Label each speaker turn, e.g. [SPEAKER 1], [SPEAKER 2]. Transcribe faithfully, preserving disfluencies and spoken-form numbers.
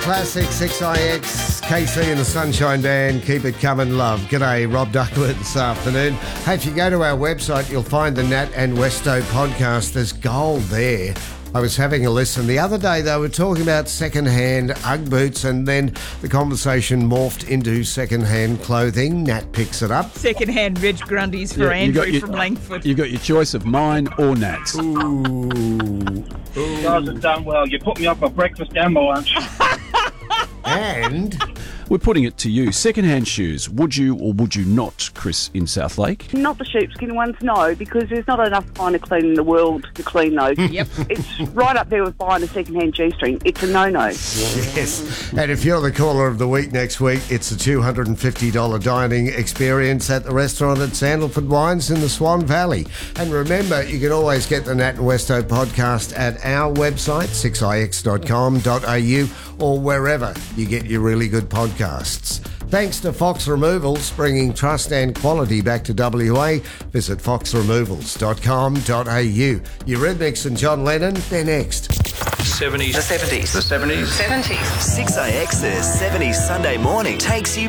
[SPEAKER 1] Classic, six I X, K C and the Sunshine Band, keep it coming, love. G'day, Rob Duckworth this afternoon. Hey, if you go to our website, you'll find the Nat and Westo podcast. There's gold there. I was having a listen. The other day they were talking about second-hand Ugg boots, and then the conversation morphed into second-hand clothing. Nat picks it up.
[SPEAKER 2] Second-hand Reg Grundies for
[SPEAKER 3] Yeah, you
[SPEAKER 2] Andrew
[SPEAKER 3] got your-
[SPEAKER 2] from Langford.
[SPEAKER 3] You've got your choice of mine or Nat's.
[SPEAKER 1] Ooh.
[SPEAKER 4] You guys have done well. You put me up for breakfast and my lunch.
[SPEAKER 1] And
[SPEAKER 3] We're putting it to you. Second-hand shoes, would you or would you not, Chris, in South Lake?
[SPEAKER 5] Not the sheepskin ones, no, because there's not enough finer clean in the world to clean those.
[SPEAKER 2] Yep.
[SPEAKER 5] It's right up there with buying a second-hand G-string. It's a no-no.
[SPEAKER 1] yes, and if you're the caller of the week next week, it's a two hundred fifty dollars dining experience at the restaurant at Sandalford Wines in the Swan Valley. And remember, you can always get the Nat and Westo podcast at our website, six i x dot com dot a u, or wherever you get your really good podcasts. Thanks to Fox Removals, bringing trust and quality back to W A. Visit fox removals dot com dot a u. Eurythmics and John Lennon, they're next.
[SPEAKER 6] seventies.
[SPEAKER 7] The seventies.
[SPEAKER 6] The seventies.
[SPEAKER 7] seventies. six I X's seventies Sunday morning takes you